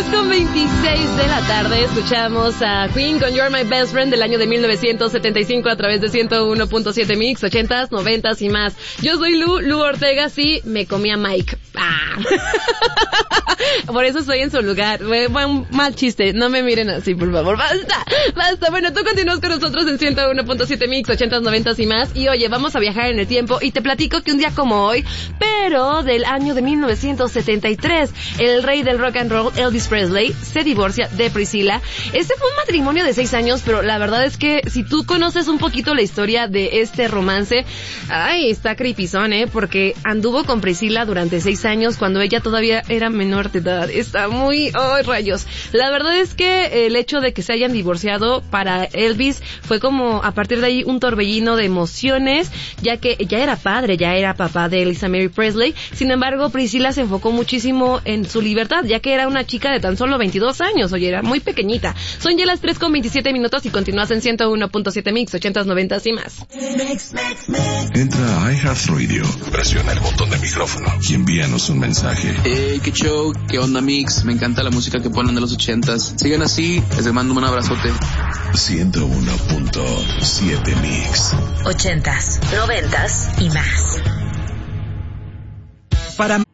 3:26 de la tarde escuchamos a Queen con You're My Best Friend del año de 1975 a través de 101.7 Mix, 80s, 90s y más. Yo soy Lu Ortega, sí, me comí a Mike. Por eso estoy en su lugar. Fue un mal chiste, no me miren así, por favor. Basta. Bueno, tú continúas con nosotros en 101.7 Mix, 80s, 90s y más. Y oye, vamos a viajar en el tiempo y te platico que un día como hoy, pero del año de 1973, el rey del rock and roll, Elvis Presley, se divorcia de Priscilla. Este fue un matrimonio de 6 años, pero la verdad es que si tú conoces un poquito la historia de este romance, ay, está creepyzón, porque anduvo con Priscilla durante 6 años cuando ella todavía era menor de edad. Está muy... ¡ay, rayos! La verdad es que el hecho de que se hayan divorciado para Elvis fue como a partir de ahí un torbellino de emociones, ya que ya era padre, ya era papá de Lisa Mary Presley. Sin embargo, Priscilla se enfocó muchísimo en su libertad, ya que era una chica de tan solo 22 años, oye, era muy pequeñita. Son ya las 3:27 y continúas en 101.7 Mix, 80s, 90s y más. Entra a iHeartRadio, presiona el botón de micrófono y envíanos un mensaje. Hey, qué show, qué onda Mix, me encanta la música que ponen de los 80s. Sigan así, les mando un abrazote. 101.7 Mix, 80s, 90s y más. Para